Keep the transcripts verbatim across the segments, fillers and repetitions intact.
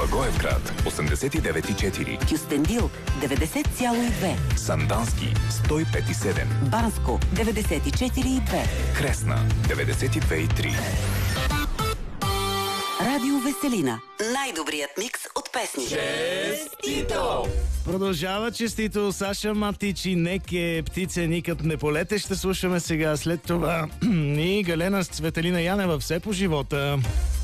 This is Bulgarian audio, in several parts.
Благоевград осемдесет и девет и четири, Кюстендил деветдесет цяло и две, Сандански сто и пет и седем, Банско деветдесет и четири и две, Кресна деветдесет и две и три. Радио Веселина. Най-добрият микс от песни. Честито! Продължава честито Саша Матич и Неке птице никът не полете. Ще слушаме сега след това и Галена с Цветелина Янева все по живота.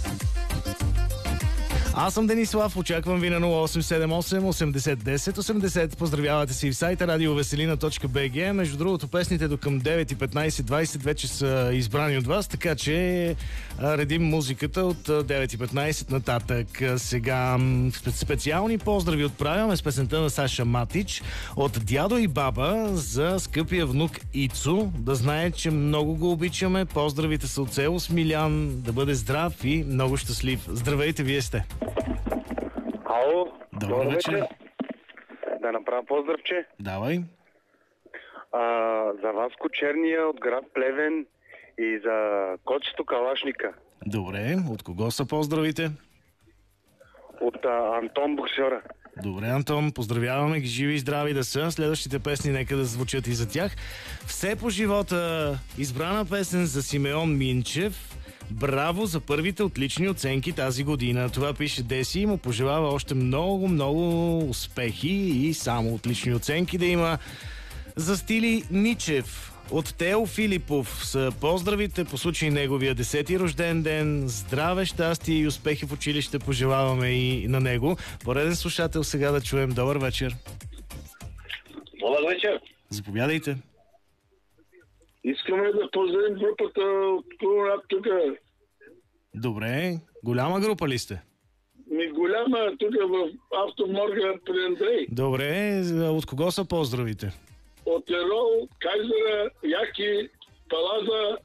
Аз съм Денислав, очаквам ви на нула осем седем осем осемдесет десет осемдесет. Поздравявате си в сайта радиовеселина точка би джи. Между другото, песните до към девет и петнайсет двайсет вече са избрани от вас, така че а, редим музиката от девет и петнайсет нататък. Сега специални поздрави отправяме с песента на Саша Матич от дядо и баба за скъпия внук Ицо. Да знае, че много го обичаме. Поздравите са от село Смилян. Да бъде здрав и много щастлив. Здравейте, вие сте. Ало, Добър вечер. Да направя поздравче. Давай. А, за Васко Черния от град Плевен и за Кочето Калашника. Добре, от кого са поздравите? От а, Антон Боксера. Добре, Антон, поздравяваме ги, живи и здрави да са. Следващите песни нека да звучат и за тях. Все по живота, избрана песен за Симеон Минчев. Браво за първите отлични оценки тази година. Това пише Деси и му пожелава още много, много успехи и само отлични оценки да има. За Стили Ничев от Тео Филипов са поздравите по случай неговия десети рожден ден. Здраве, щастие и успехи в училище пожелаваме и на него. Пореден слушател сега да чуем. Добър вечер. Добър вечер. Заповядайте. Искаме да поздравим групата от Колорад тук. Добре, голяма група ли сте? Ми голяма тук в автоморга при Андрей. Добре, от кого са поздравите? От Ерол, Кайзера, Яки, Палаза.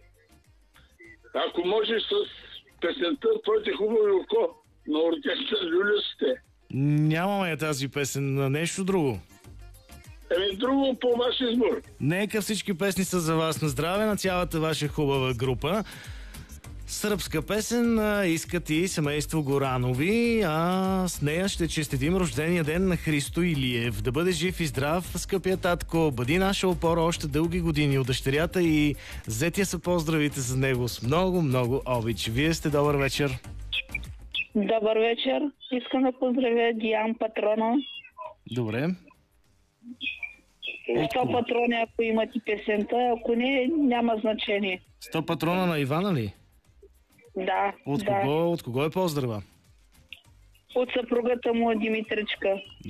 Ако можеш с песента "Твоите хубави око" на оркестър Люлюсите. Нямаме тази песен, на нещо друго. Еми друго по ваш избор. Нека всички песни са за вас. На здраве на цялата ваша хубава група. Сръбска песен искат и семейство Горанови, а с нея ще честитим рождения ден на Христо Илиев. Да бъде жив и здрав, скъпия татко, бъди наша опора още дълги години. От дъщерята и зетия са поздравите за него с много, много обич. Вие сте, добър вечер. Добър вечер. Искам да поздравя Диан Патрона. Добре. сто патрони, ако имате песента, ако не, няма значение. сто патрона на Ивана ли? Да, От да. кого, от кого е поздрава? От съпругата му Димитричка.